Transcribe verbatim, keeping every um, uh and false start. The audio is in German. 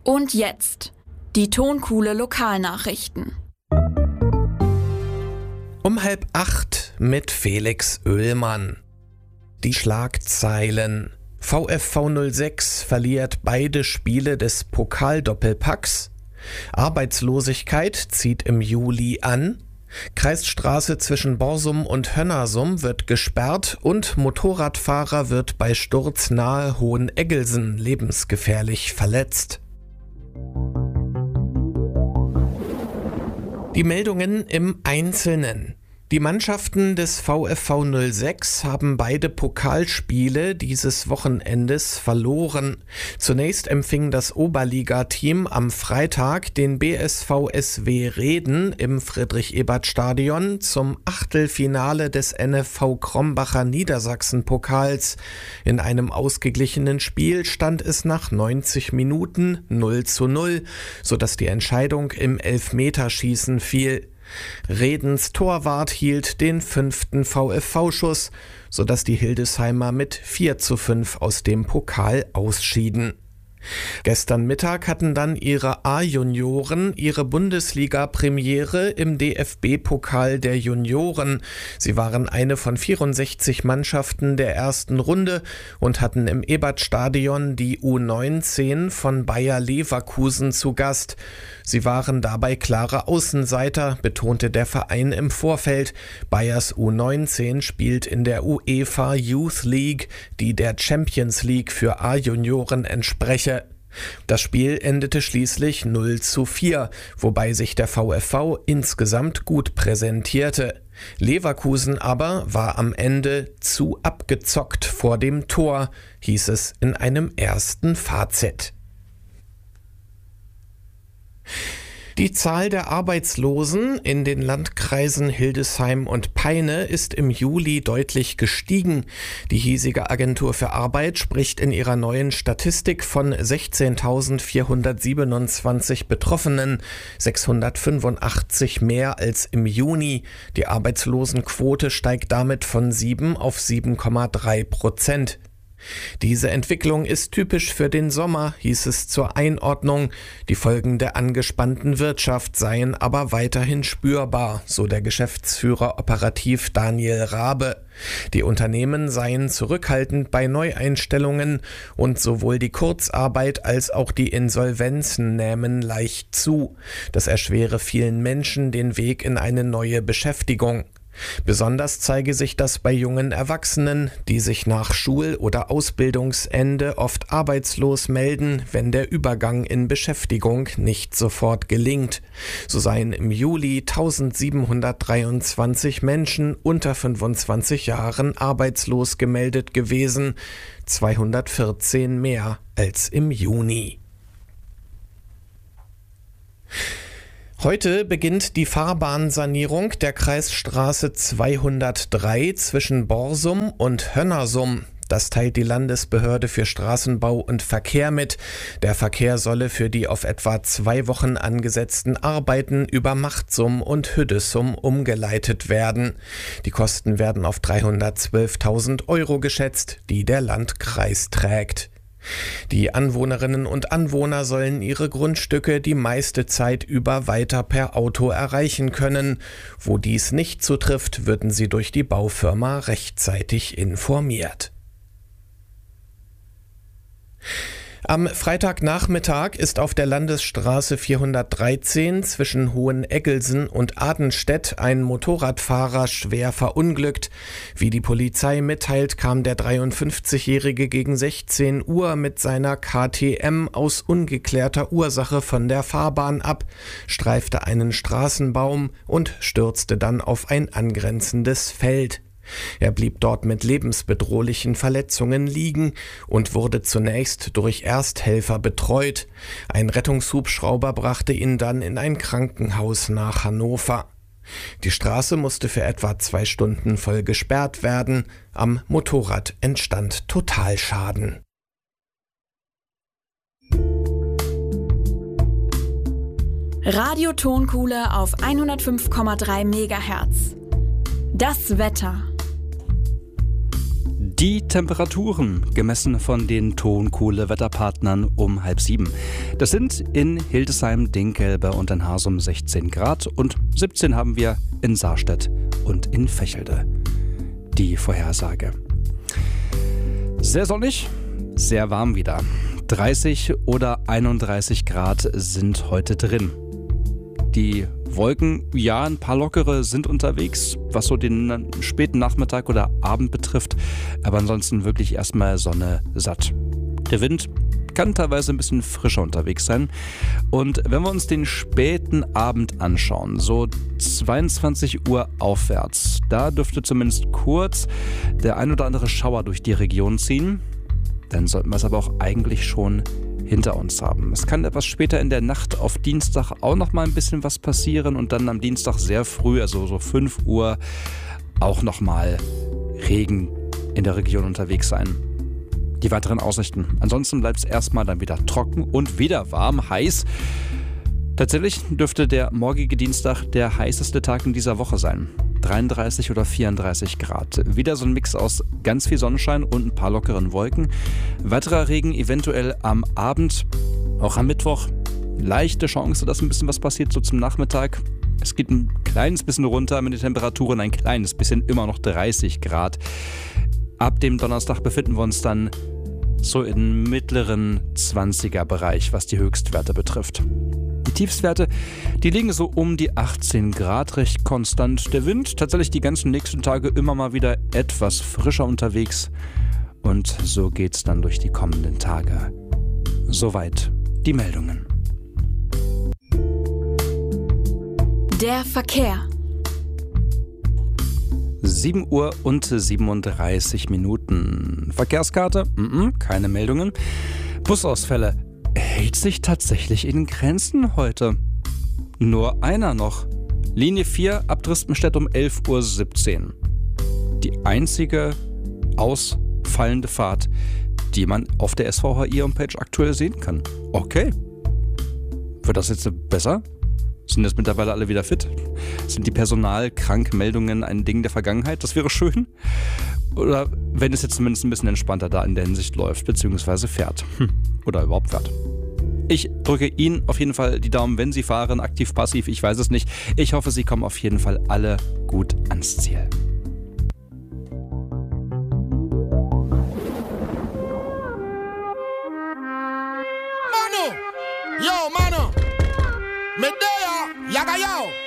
Und jetzt die Tonkuhle Lokalnachrichten. Um halb acht mit Felix Oehlmann. Die Schlagzeilen. VfV null sechs verliert beide Spiele des Pokaldoppelpacks. Arbeitslosigkeit zieht im Juli an. Kreisstraße zwischen Borsum und Hönnersum wird gesperrt und Motorradfahrer wird bei Sturz nahe Hoheneggelsen lebensgefährlich verletzt. Die Meldungen im Einzelnen. Die Mannschaften des VfV null sechs haben beide Pokalspiele dieses Wochenendes verloren. Zunächst empfing das Oberligateam am Freitag den B S V S W Reden im Friedrich-Ebert-Stadion zum Achtelfinale des N F V Krombacher Niedersachsen-Pokals. In einem ausgeglichenen Spiel stand es nach neunzig Minuten null zu null, sodass die Entscheidung im Elfmeterschießen fiel. Redens Torwart hielt den fünften VfV-Schuss, sodass die Hildesheimer mit vier zu fünf aus dem Pokal ausschieden. Gestern Mittag hatten dann ihre A-Junioren ihre Bundesliga-Premiere im D F B-Pokal der Junioren. Sie waren eine von vierundsechzig Mannschaften der ersten Runde und hatten im Ebertstadion die U neunzehn von Bayer Leverkusen zu Gast. Sie waren dabei klare Außenseiter, betonte der Verein im Vorfeld. Bayers U neunzehn spielt in der UEFA Youth League, die der Champions League für A-Junioren entspreche. Das Spiel endete schließlich null zu vier, wobei sich der VfV insgesamt gut präsentierte. Leverkusen aber war am Ende zu abgezockt vor dem Tor, hieß es in einem ersten Fazit. Die Zahl der Arbeitslosen in den Landkreisen Hildesheim und Peine ist im Juli deutlich gestiegen. Die hiesige Agentur für Arbeit spricht in ihrer neuen Statistik von sechzehntausendvierhundertsiebenundzwanzig Betroffenen, sechshundertfünfundachtzig mehr als im Juni. Die Arbeitslosenquote steigt damit von sieben auf sieben Komma drei Prozent. Diese Entwicklung ist typisch für den Sommer, hieß es zur Einordnung. Die Folgen der angespannten Wirtschaft seien aber weiterhin spürbar, so der Geschäftsführer operativ Daniel Rabe. Die Unternehmen seien zurückhaltend bei Neueinstellungen und sowohl die Kurzarbeit als auch die Insolvenzen nähmen leicht zu. Das erschwere vielen Menschen den Weg in eine neue Beschäftigung. Besonders zeige sich das bei jungen Erwachsenen, die sich nach Schul- oder Ausbildungsende oft arbeitslos melden, wenn der Übergang in Beschäftigung nicht sofort gelingt. So seien im Juli eintausendsiebenhundertdreiundzwanzig Menschen unter fünfundzwanzig Jahren arbeitslos gemeldet gewesen, zweihundertvierzehn mehr als im Juni. Heute beginnt die Fahrbahnsanierung der Kreisstraße zweihundertdrei zwischen Borsum und Hönnersum. Das teilt die Landesbehörde für Straßenbau und Verkehr mit. Der Verkehr solle für die auf etwa zwei Wochen angesetzten Arbeiten über Machtsum und Hüddesum umgeleitet werden. Die Kosten werden auf dreihundertzwölftausend Euro geschätzt, die der Landkreis trägt. Die Anwohnerinnen und Anwohner sollen ihre Grundstücke die meiste Zeit über weiter per Auto erreichen können. Wo dies nicht zutrifft, würden sie durch die Baufirma rechtzeitig informiert. Am Freitagnachmittag ist auf der Landesstraße vierhundertdreizehn zwischen Hoheneggelsen und Adenstedt ein Motorradfahrer schwer verunglückt. Wie die Polizei mitteilt, kam der dreiundfünfzigjährige gegen sechzehn Uhr mit seiner K T M aus ungeklärter Ursache von der Fahrbahn ab, streifte einen Straßenbaum und stürzte dann auf ein angrenzendes Feld. Er blieb dort mit lebensbedrohlichen Verletzungen liegen und wurde zunächst durch Ersthelfer betreut. Ein Rettungshubschrauber brachte ihn dann in ein Krankenhaus nach Hannover. Die Straße musste für etwa zwei Stunden voll gesperrt werden. Am Motorrad entstand Totalschaden. Radio Tonkuhle auf hundertfünf Komma drei Megahertz. Das Wetter. Die Temperaturen, gemessen von den Tonkohle-Wetterpartnern um halb sieben. Das sind in Hildesheim, Dinkelbe und in Harsum sechzehn Grad und siebzehn haben wir in Saarstedt und in Vechelde. Die Vorhersage. Sehr sonnig, sehr warm wieder. dreißig oder einunddreißig Grad sind heute drin. Die Wolken, ja, ein paar lockere sind unterwegs, was so den späten Nachmittag oder Abend betrifft. Aber ansonsten wirklich erstmal Sonne satt. Der Wind kann teilweise ein bisschen frischer unterwegs sein. Und wenn wir uns den späten Abend anschauen, so zweiundzwanzig Uhr aufwärts, da dürfte zumindest kurz der ein oder andere Schauer durch die Region ziehen. Dann sollten wir es aber auch eigentlich schon hinter uns haben. Es kann etwas später in der Nacht auf Dienstag auch noch mal ein bisschen was passieren und dann am Dienstag sehr früh, also so fünf Uhr, auch noch mal Regen in der Region unterwegs sein. Die weiteren Aussichten. Ansonsten bleibt es erstmal dann wieder trocken und wieder warm, heiß. Tatsächlich dürfte der morgige Dienstag der heißeste Tag in dieser Woche sein. dreiunddreißig oder vierunddreißig Grad. Wieder so ein Mix aus ganz viel Sonnenschein und ein paar lockeren Wolken. Weiterer Regen eventuell am Abend, auch am Mittwoch. Leichte Chance, dass ein bisschen was passiert, so zum Nachmittag. Es geht ein kleines bisschen runter mit den Temperaturen, ein kleines bisschen, immer noch dreißig Grad. Ab dem Donnerstag befinden wir uns dann so im mittleren zwanziger-Bereich, was die Höchstwerte betrifft. Die Tiefstwerte, die liegen so um die achtzehn Grad, recht konstant. Der Wind tatsächlich die ganzen nächsten Tage immer mal wieder etwas frischer unterwegs. Und so geht's dann durch die kommenden Tage. Soweit die Meldungen. Der Verkehr. sieben Uhr und siebenunddreißig Minuten. Verkehrskarte? Mm-mm, keine Meldungen. Busausfälle. Hält sich tatsächlich in Grenzen heute. Nur einer noch. Linie vier ab Dresden-Stedt um elf Uhr siebzehn. Die einzige ausfallende Fahrt, die man auf der S V H I-Homepage aktuell sehen kann. Okay. Wird das jetzt besser? Sind jetzt mittlerweile alle wieder fit? Sind die Personalkrankmeldungen ein Ding der Vergangenheit? Das wäre schön. Oder wenn es jetzt zumindest ein bisschen entspannter da in der Hinsicht läuft, beziehungsweise fährt. Hm. Oder überhaupt fährt. Ich drücke Ihnen auf jeden Fall die Daumen, wenn Sie fahren, aktiv, passiv, ich weiß es nicht. Ich hoffe, Sie kommen auf jeden Fall alle gut ans Ziel. Manu! Yo, Manu! Medea! Yaga yo!